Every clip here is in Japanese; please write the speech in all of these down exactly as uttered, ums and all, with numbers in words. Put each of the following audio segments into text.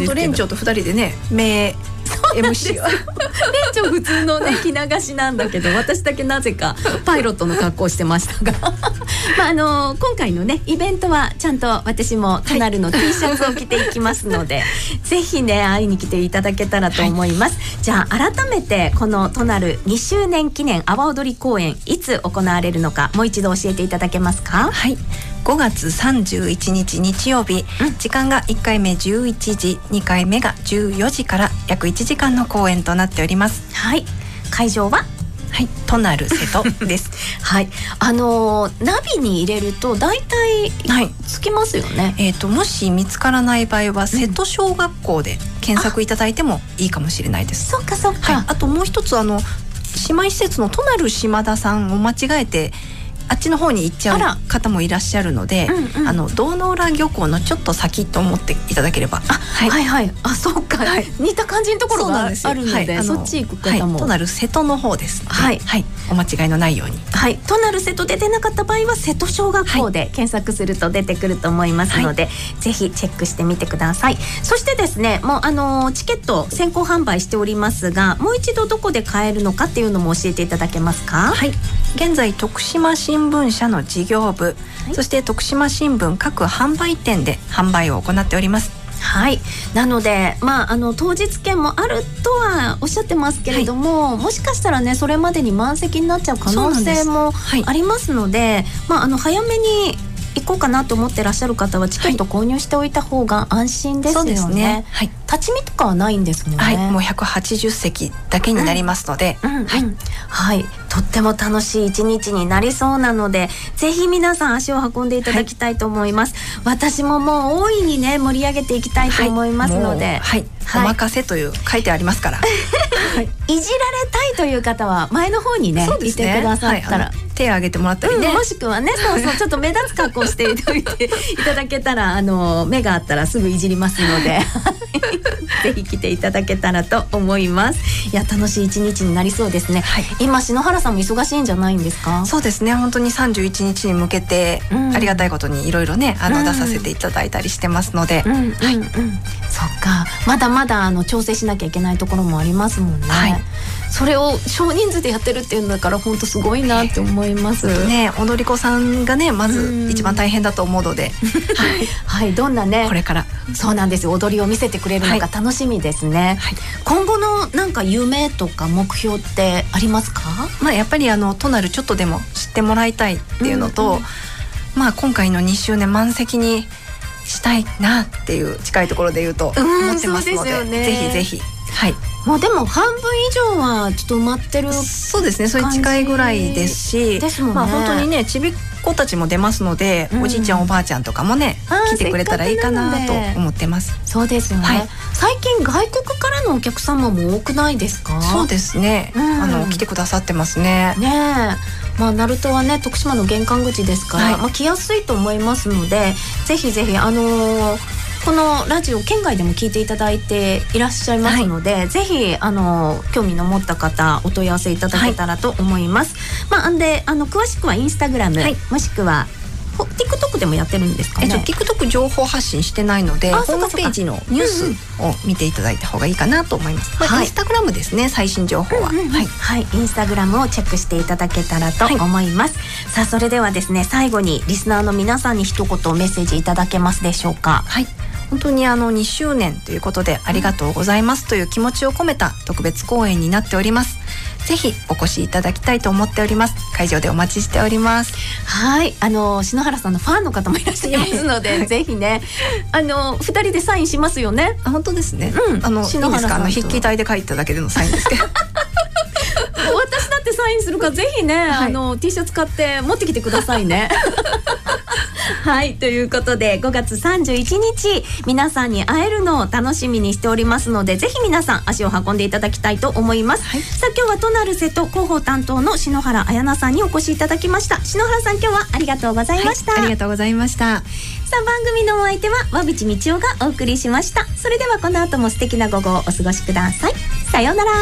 ですけど、 連長とふたりでね名 エムシー は連長普通のね着流しなんだけど、私だけなぜかパイロットの格好をしてましたがまああの今回のねイベントはちゃんと私もトナルの T シャツを着ていきますので、はい、ぜひね会いに来ていただけたらと思います、はい、じゃあ改めてこのトナルにしゅうねん記念阿波踊り公演いつ行われるのかもう一度教えていただけますか？ はい、ごがつさんじゅういちにち日曜日、うん、時間がいっかいめじゅういちじ、にかいめがじゅうよじから約いちじかんの公演となっております。 はい、会場ははい、トナル瀬戸ですはい、あのー、ナビに入れると大体つきますよね、はい、 えーと、もし見つからない場合は、うん、瀬戸小学校で検索いただいてもいいかもしれないです。 そっかそっか、 はい、あともう一つあの姉妹施設のトナル島田さんを間違えてあっちの方に行っちゃう方もいらっしゃるので、うんうん、あの道の浦漁港のちょっと先と思っていただければ、 あ、はい、はいはい、あ、そうか、はい、似た感じのところがあるので、はい、そっち行く方も、 はい、トナル瀬戸の方です、はい、はい、お間違いのないように、 はい、トナル瀬戸で出なかった場合は瀬戸小学校で検索すると出てくると思いますので、はい、ぜひチェックしてみてください。そしてですね、もうあのチケット先行販売しておりますが、もう一度どこで買えるのかっていうのも教えていただけますか？ はい、現在徳島新聞社の事業部、はい、そして徳島新聞各販売店で販売を行っております。 はい、なので、まあ、あの当日券もあるとはおっしゃってますけれども、はい、もしかしたらねそれまでに満席になっちゃう可能性もありますので、はい、まあ、あの早めに行こうかなと思ってらっしゃる方はチケット購入しておいた方が安心ですよね。 そうですね、はい、 立ち見とかはないんですもんね。 はい、もうひゃくはちじゅっせきだけになりますので、 うんうん、はい、はい、とっても楽しい一日になりそうなので、ぜひ皆さん足を運んでいただきたいと思います、はい、私ももう大いにね盛り上げていきたいと思いますので、 はい、はい、お任せという書いてありますから、 はい、いじられたいという方は前の方にねいてくださったら、はい、 手を挙げてもらったりね、 うん、もしくはね、そうそう、ちょっと目立つ格好しておいていただけたら、あの目があったらすぐいじりますのでぜひ来ていただけたらと思います。いや、楽しい一日になりそうですね、はい、今篠原さんも忙しいんじゃないんですか？ そうですね、本当にさんじゅういちにちに向けて、うん、ありがたいことにいろいろねあの、うん、出させていただいたりしてますので、うん、はい、うん、 そっか、まだまだあの調整しなきゃいけないところもありますもんね、はい、それを少人数でやってるっていうんだから本当すごいなって思います、 ね、踊り子さんがねまず一番大変だと思うので、 はい、はい、どんなねこれからそうなんですよ、踊りを見せてくれるのか楽しみですね、はい、今後のなんか夢とか目標ってありますか？ まあ、やっぱりあのトナルちょっとでも知ってもらいたいっていうのと、うんうん、まあ、今回のにしゅうねん満席にしたいなっていう近いところで言うと思ってますので、うん、でね、ぜひぜひ、はい、 もうでも半分以上はちょっと埋まってる、 そうですね、それ近いぐらいですし、 ですもんね、 まあ、本当にねちびっ子たちも出ますので、うん、おじいちゃんおばあちゃんとかもね来てくれたらいいかなと思ってます。 そうですよね、はい、最近外国からのお客様も多くないですか？ そうですね、うん、あの来てくださってますね。 ねえ、まあ、鳴門はね徳島の玄関口ですから、はい、まあ、来やすいと思いますので、ぜひぜひあのーこのラジオ県外でも聞いていただいていらっしゃいますので、はい、ぜひあの興味の持った方お問い合わせいただけたらと思います、はい、まあ、んであの詳しくはインスタグラム、はい、もしくはTikTok でもやってるんですかね。 えっと、TikTok 情報発信してないので、ホームページのニュースを見ていただいた方がいいかなと思います、うんうん、まあ、インスタグラムですね、最新情報は、うんうんうん、はい、はい、 インスタグラムをチェックしていただけたらと思います、はい、さあそれではですね、最後にリスナーの皆さんに一言メッセージいただけますでしょうか？ はい、本当にあのにしゅうねんということでありがとうございますという気持ちを込めた特別公演になっております。ぜひお越しいただきたいと思っております。会場でお待ちしております。 はい、あの篠原さんのファンの方もいらっしゃいますので、はい、ぜひね、あのふたりでサインしますよね。 あ、本当ですね、うん、あの篠原さんの筆記体で書いただけでのサインですけど私だってサインするからぜひね、はい、あの T シャツ買って持ってきてくださいねはい、ということでごがつさんじゅういちにち皆さんに会えるのを楽しみにしておりますので、ぜひ皆さん足を運んでいただきたいと思います、はい、さあ今日はトナル瀬戸広報担当の篠原彩菜さんにお越しいただきました。篠原さん、今日はありがとうございました、 はい、ありがとうございました。 さあ番組のお相手は和渕道夫がお送りしました。それではこの後も素敵な午後をお過ごしください。さようなら。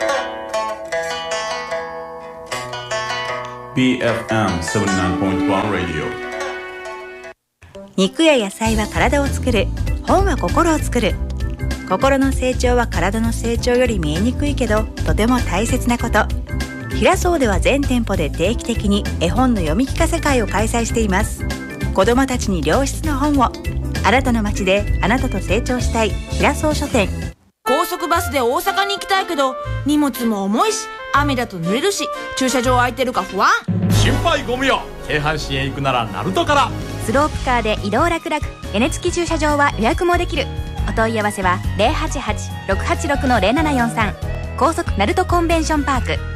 ビーエフエム セブンティナインポイントワン Radio。 肉や野菜は体を作る、本は心を作る。心の成長は体の成長より見えにくいけどとても大切なこと。平荘では全店舗で定期的に絵本の読み聞かせ会を開催しています。子どもたちに良質な本を。あなたの街であなたと成長したい平荘書店。 高速バスで大阪に行きたいけど荷物も重いし雨だと濡れるし駐車場空いてるか不安。 心配ご無用。京阪神へ行くなら鳴門から。 スロープカーで移動楽々。屋根付き駐車場は予約もできる。お問い合わせは ゼロはちはち ろくはちろく ゼロななよんさん。高速鳴門コンベンションパーク。